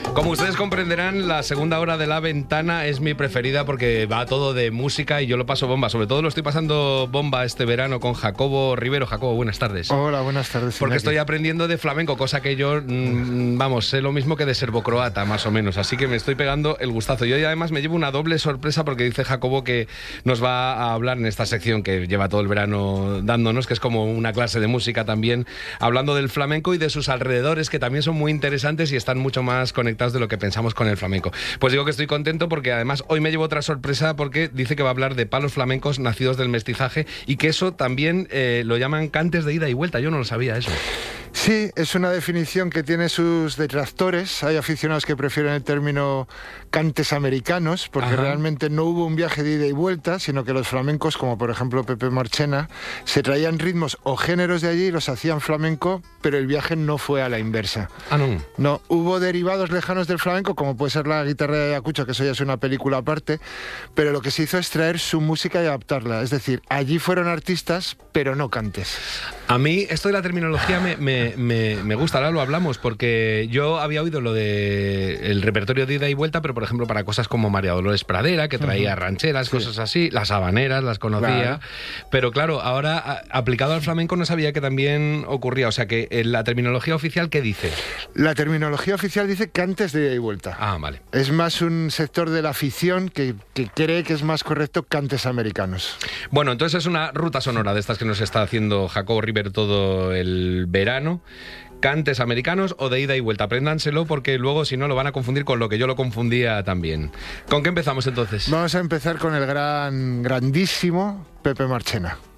Como ustedes comprenderán, la segunda hora de La Ventana es mi preferida porque va todo de música y yo lo paso bomba. Sobre todo lo estoy pasando bomba este verano con Jacobo Rivero. Jacobo, buenas tardes. Hola, buenas tardes. Porque Iñaki. estoy aprendiendo de flamenco, cosa que yo, vamos, sé lo mismo que de serbocroata, más o menos. Así que me estoy pegando el gustazo. Yo además me llevo una doble sorpresa porque dice Jacobo que nos va a hablar en esta sección que lleva todo el verano dándonos, que es como una clase de música también, hablando del flamenco y de sus alrededores, que también son muy interesantes y están mucho más conectados de lo que pensamos con el flamenco. Pues digo que estoy contento porque además hoy me llevo otra sorpresa porque dice que va a hablar de palos flamencos nacidos del mestizaje y que eso también lo llaman cantes de ida y vuelta. Yo no lo sabía eso. Sí, es una definición que tiene sus detractores. Hay aficionados que prefieren el término cantes americanos, porque realmente no hubo un viaje de ida y vuelta, sino que los flamencos, como por ejemplo Pepe Marchena, se traían ritmos o géneros de allí y los hacían flamenco, pero el viaje no fue a la inversa. Ah, no. No, hubo derivados lejanos del flamenco, como puede ser la guitarra de Ayacucho, que eso ya es una película aparte, pero lo que se hizo es traer su música y adaptarla. Es decir, allí fueron artistas, pero no cantes. A mí esto de la terminología me gusta, ahora lo hablamos, porque yo había oído lo de el repertorio de ida y vuelta, pero por ejemplo para cosas como María Dolores Pradera, que traía rancheras, cosas así, las habaneras las conocía, pero claro, ahora aplicado al flamenco no sabía que también ocurría, o sea que la terminología oficial, ¿qué dice? La terminología oficial dice cantes de ida y vuelta. Ah, vale. Es más un sector de la afición que cree que es más correcto cantes americanos. Bueno, entonces es una ruta sonora de estas que nos está haciendo Jacobo Rivero todo el verano. Cantes americanos o de ida y vuelta. Apréndanselo porque luego si no lo van a confundir con lo que yo lo confundía también. ¿Con qué empezamos entonces? Vamos a empezar con el grandísimo Pepe Marchena.